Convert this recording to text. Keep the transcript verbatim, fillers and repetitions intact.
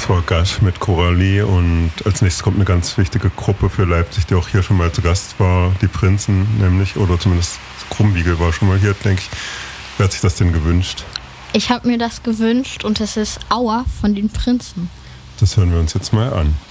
Das war Gasch mit Coralie und als nächstes kommt eine ganz wichtige Gruppe für Leipzig, die auch hier schon mal zu Gast war, die Prinzen nämlich, oder zumindest Krummbiegel war schon mal hier, denke ich. Wer hat sich das denn gewünscht? Ich habe mir das gewünscht und es ist Aua von den Prinzen. Das hören wir uns jetzt mal an.